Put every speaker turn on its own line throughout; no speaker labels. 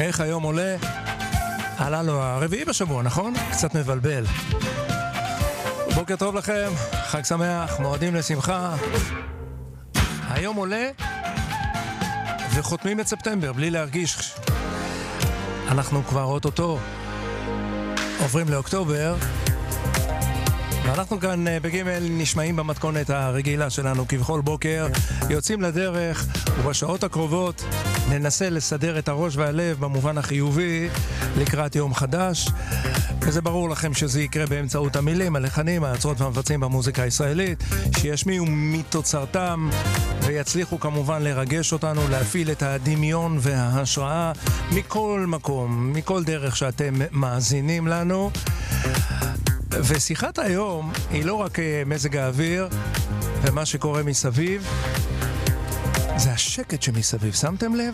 איך היום עולה? עלה לו הרביעי בשבוע, נכון? קצת מבלבל. בוקר טוב לכם, חג שמח, מועדים לשמחה. היום עולה וחותמים את ספטמבר בלי להרגיש. אנחנו כבר אוטוטו עוברים לאוקטובר, ואנחנו כאן בגימל נשמעים במתכונת הרגילה שלנו כבכל בוקר, יוצאים לדרך, ובשעות הקרובות ננסה לסדר את הראש והלב במובן החיובי לקראת יום חדש, וזה ברור לכם שזה יקרה באמצעות המילים, הלחנים, היוצרות והמבצעים במוזיקה הישראלית, שישמיעו מתוצרתם ויצליחו כמובן לרגש אותנו, להפעיל את הדמיון וההשראה מכל מקום, מכל דרך שאתם מאזינים לנו. ושיחת היום היא לא רק מזג האוויר ומה שקורה מסביב, זה השקט שמסביב, שמתם לב?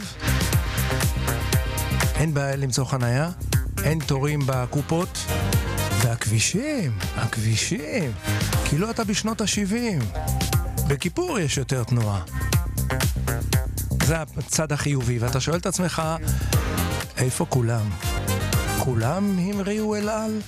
אין בעיה למצוא חנייה, אין תורים בקופות, והכבישים, כאילו אתה בשנות ה-70. בכיפור יש יותר תנועה. זה הצד החיובי, ואתה שואל את עצמך, איפה כולם? כולם המריאו אל על?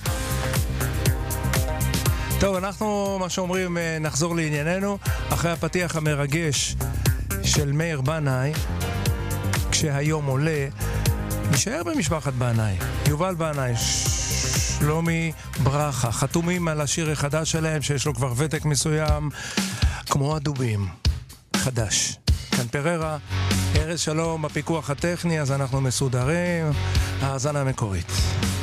טוב, אנחנו, מה שאומרים, נחזור לענייננו, אחרי הפתיח המרגש של מאיר בנאי, כשהיום עולה, נשאר במשפחת בנאי, יובל בנאי, שלומי ברכה, חתומים על השיר החדש שלהם, שיש לו כבר ותק מסוים, כמו הדובים, חדש. כאן פררה, ארז שלום, הפיקוח הטכני, אז אנחנו מסודרים, האזנה מקורית.